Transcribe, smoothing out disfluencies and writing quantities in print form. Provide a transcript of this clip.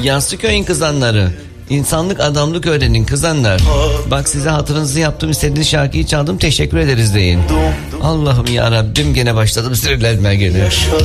Yassıköy'ün kızanları. İnsanlık adamlık öğrenin kızanlar. Bak size hatırınızı yaptım, istediğiniz şarkıyı çaldım, teşekkür ederiz deyin. Allah'ım ya Rabbim, gene başladım sinirlenmeye gene.